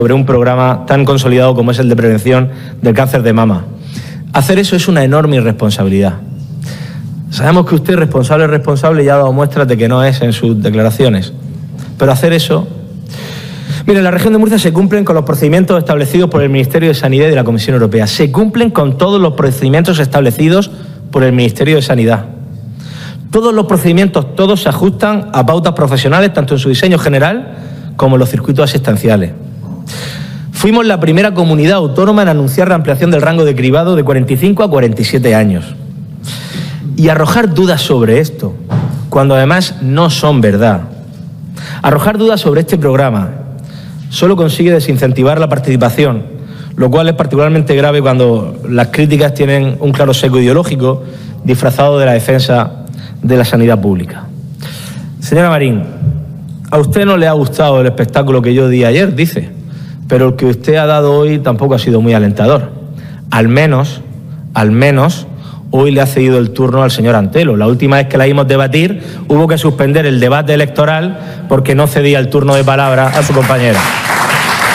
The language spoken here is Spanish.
sobre un programa tan consolidado como es el de prevención del cáncer de mama. Hacer eso es una enorme irresponsabilidad. Sabemos que usted es responsable y ha dado muestras de que no es en sus declaraciones. Pero hacer eso... Mire, en la región de Murcia se cumplen con los procedimientos establecidos por el Ministerio de Sanidad y de la Comisión Europea. Se cumplen con todos los procedimientos establecidos por el Ministerio de Sanidad. Todos los procedimientos, todos se ajustan a pautas profesionales, tanto en su diseño general como en los circuitos asistenciales. Fuimos la primera comunidad autónoma en anunciar la ampliación del rango de cribado de 45 a 47 años. Y arrojar dudas sobre esto, cuando además no son verdad. Arrojar dudas sobre este programa solo consigue desincentivar la participación, lo cual es particularmente grave cuando las críticas tienen un claro sesgo ideológico disfrazado de la defensa de la sanidad pública. Señora Marín, a usted no le ha gustado el espectáculo que yo di ayer, dice, pero el que usted ha dado hoy tampoco ha sido muy alentador. Al menos, hoy le ha cedido el turno al señor Antelo. La última vez que la vimos debatir, hubo que suspender el debate electoral porque no cedía el turno de palabra a su compañera.